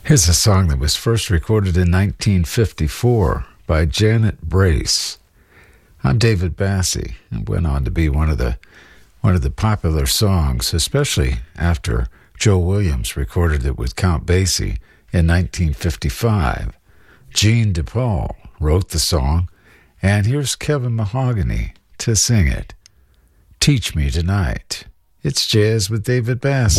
Here's a song that was first recorded in 1954 by Janet Brace. I'm David Bassie, and went on to be one of the popular songs, especially after Joe Williams recorded it with Count Basie in 1955. Gene DePaul wrote the song, and here's Kevin Mahogany to sing it. Teach Me Tonight. It's Jazz with David Bassie.